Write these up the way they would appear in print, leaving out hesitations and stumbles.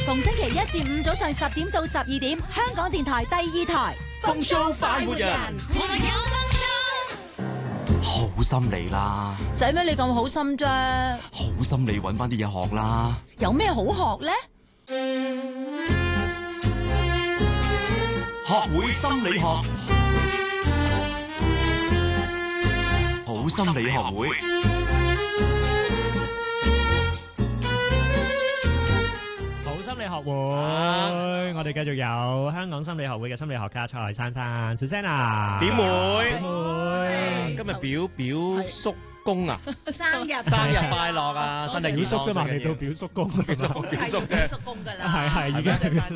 逢星期一至五早上10點到12點，香港電台第2台風騷快活人， 我哋有好心你啦， 使咩你咁好心啫？ 好心你搵翻啲嘢學啦。 有咩好學呢？ 學會心理學，好心理學會。 心理學會，我哋繼續有香港心理學會嘅心理學家蔡珊珊 Susanna 表妹， 表妹， 今日表叔公啊， 生日快樂啊，身體表健康叔啫嘛，未到表叔公， 表叔嘅， 叔公噶啦， 係已經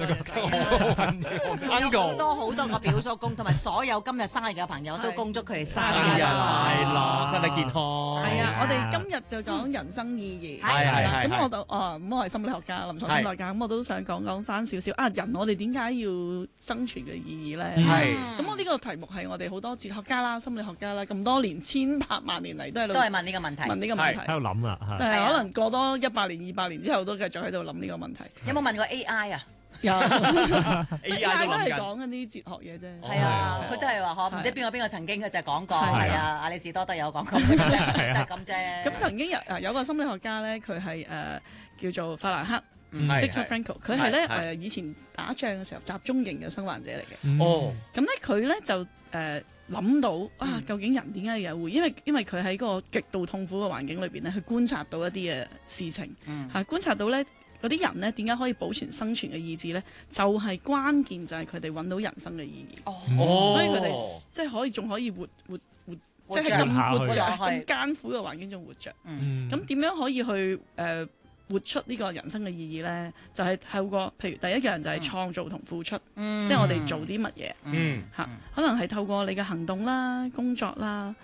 仲有好多好多個表叔公，同埋所有今日生日嘅朋友都恭祝佢哋生生日日快樂，身體健康。 係啊，我哋今日就講人生意義。 係咁我就咁我係心理學家，臨床心理學家，咁我都想講翻少少人我哋點解要生存嘅意義咧？ 係。 咁我呢個題目係我哋好多哲學家啦、心理學家啦，咁多年千百萬年嚟都係問呢個問題。 問呢個問題喺度諗啦， 但係可能過多100年、200年之後都繼續喺度諗呢個問題。 有冇問過 AI 啊？ 有 AI 都係講緊啲哲學嘢啫。 係啊，佢都係話唔知邊個曾經佢就講過，係啊，亞里士多德有講過，都係咁啫。 咁曾經有個心理學家咧，佢係叫做法蘭克。Viktor Frankl， 佢係咧以前打仗嘅時候集中營嘅生還者嚟嘅。 哦， 咁咧佢咧就諗到究竟人點解要有會？因為佢喺個極度痛苦嘅環境裏邊咧，去觀察到一啲嘅事情，觀察到咧嗰啲人咧點解可以保存生存嘅意志咧，就係關鍵就係佢哋揾到人生嘅意義。所以佢哋即係仲可以活，即係咁艱苦嘅環境中活着。咁點樣可以去活出呢個人生嘅意義呢？就係透過譬如第一樣就係創造同付出，即係我哋做啲乜嘢，可能係透過你嘅行動啦、工作啦、